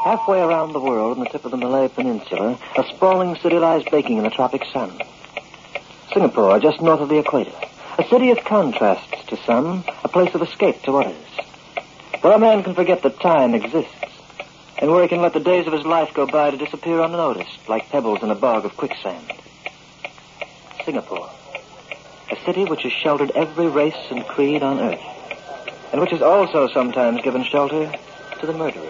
Halfway around the world, on the tip of the Malay Peninsula, a sprawling city lies baking in the tropic sun. Singapore, just north of the equator. A city of contrasts to some, a place of escape to others. Where a man can forget that time exists, and where he can let the days of his life go by to disappear unnoticed, like pebbles in a bog of quicksand. Singapore. A city which has sheltered every race and creed on earth, and which has also sometimes given shelter to the murderer.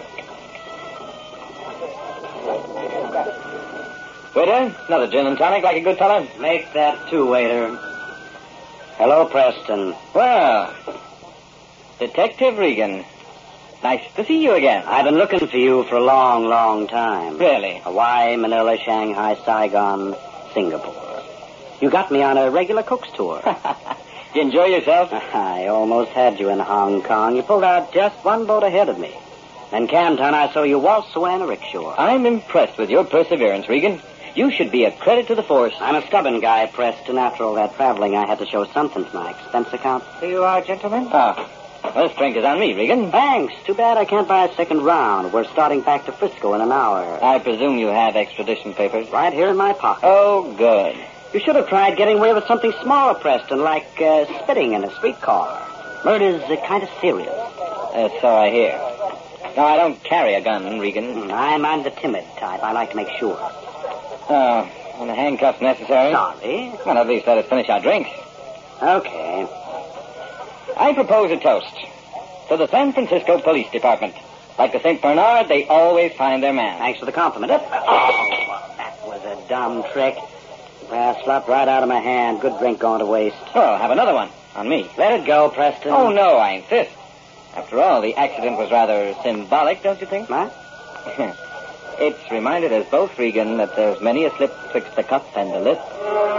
Waiter, another gin and tonic like a good fellow. Make that 2, waiter. Hello, Preston. Well, Detective Regan. Nice to see you again. I've been looking for you for a long, long time. Really? Hawaii, Manila, Shanghai, Saigon, Singapore. You got me on a regular cook's tour. You enjoy yourself? I almost had you in Hong Kong. You pulled out just one boat ahead of me. In Canton, I saw you waltz away on a rickshaw. I'm impressed with your perseverance, Regan. You should be a credit to the force. I'm a stubborn guy, Preston. After all that traveling, I had to show something to my expense account. Here you are, gentlemen. Ah, well, this drink is on me, Regan. Thanks. Too bad I can't buy a second round. We're starting back to Frisco in an hour. I presume you have extradition papers. Right here in my pocket. Oh, good. You should have tried getting away with something smaller, Preston, like spitting in a streetcar. Murder's kind of serious. So I hear. No, I don't carry a gun, Regan. I'm the timid type. I like to make sure. Oh, and the handcuffs necessary? Sorry. Well, at least let us finish our drinks. Okay. I propose a toast to the San Francisco Police Department. Like the St. Bernard, they always find their man. Thanks for the compliment. Oh, well, that was a dumb trick. Glass flopped right out of my hand. Good drink going to waste. Well, have another one. On me. Let it go, Preston. Oh, no, I insist. After all, the accident was rather symbolic, don't you think? What? It's reminded us both, Regan, that there's many a slip twixt the cup and the lip.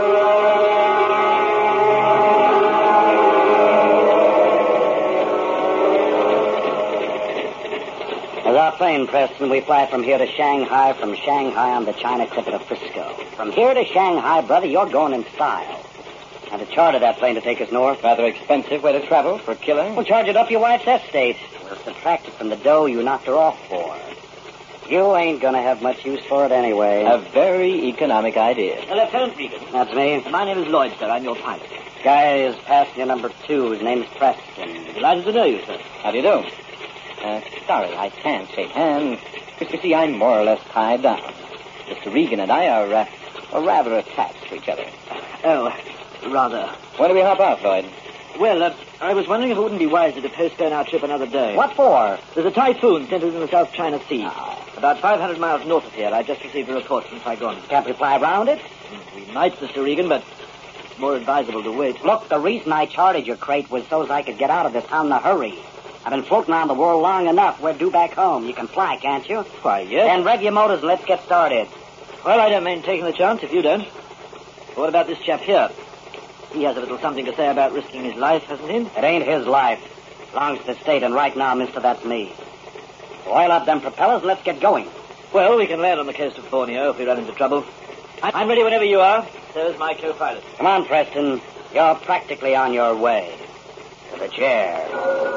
As our plane, Preston, we fly from here to Shanghai, from Shanghai on the China Clipper to Frisco. From here to Shanghai, brother, you're going in style. Had to charter that plane to take us north. Rather expensive way to travel for a killer. We'll charge it up your wife's estate. We'll subtract it from the dough you knocked her off for. You ain't gonna have much use for it anyway. A very economic idea. Lieutenant Regan. That's me. My name is Lloyd, sir. I'm your pilot. Guy is passenger number 2. His name's Preston. Delighted to know you, sir. How do you do? Sorry, I can't shake hands. Just you see, I'm more or less tied down. Mr. Regan and I are rather attached to each other. Oh, rather. When do we hop out, Lloyd? Well, I was wondering if it wouldn't be wiser to postpone our trip another day. What for? There's a typhoon centered in the South China Sea. About 500 miles north of here. I just received a report from Saigon. Can't we fly around it? We might, Mr. Regan, but it's more advisable to wait. Look, the reason I chartered your crate was so as I could get out of this town in a hurry. I've been floating around the world long enough. We're due back home. You can fly, can't you? Why, yes. Then rev your motors and let's get started. Well, I don't mind taking the chance if you don't. What about this chap here? He has a little something to say about risking his life, hasn't he? It ain't his life. Belongs to the state, and right now, mister, that's me. Oil up them propellers and let's get going. Well, we can land on the coast of Borneo if we run into trouble. I'm ready whenever you are. So is my co-pilot. Come on, Preston. You're practically on your way. To the chair.